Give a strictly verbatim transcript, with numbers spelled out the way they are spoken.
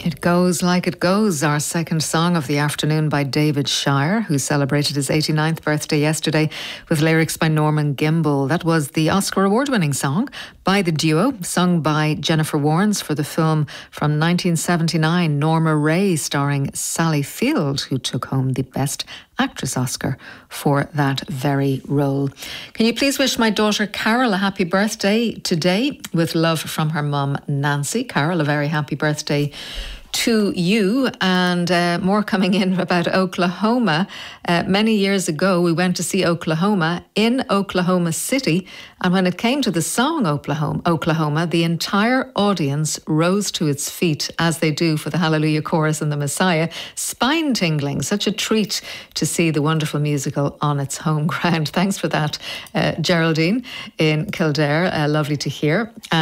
It Goes Like It Goes, our second song of the afternoon by David Shire, who celebrated his eighty-ninth birthday yesterday with lyrics by Norman Gimbel. That was the Oscar award-winning song by the duo, sung by Jennifer Warnes for the film from nineteen seventy-nine, Norma Rae, starring Sally Field, who took home the Best Actress Oscar for that very role. Can you please wish my daughter Carol a happy birthday today, with love from her mum Nancy. Carol, a very happy birthday to you. And uh, more coming in about Oklahoma. Uh, many years ago, we went to see Oklahoma in Oklahoma City. And when it came to the song Oklahoma, Oklahoma, the entire audience rose to its feet, as they do for the Hallelujah Chorus and the Messiah. Spine tingling, such a treat to see the wonderful musical on its home ground. Thanks for that, uh, Geraldine in Kildare. Uh, lovely to hear.